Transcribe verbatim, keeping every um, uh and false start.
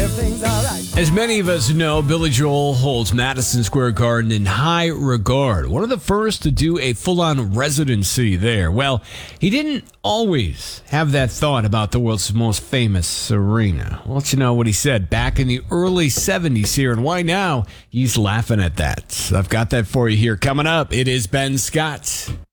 everything's alright. As many of us know, Billy Joel holds Madison Square Garden in high regard. One of the first to do a full-on residency there. Well, he didn't always have that thought about the world's most famous arena. I'll let you know what he said back in the early seventies here, and why now he's laughing at that. I've got that for you here. Coming up, it is Ben Scott.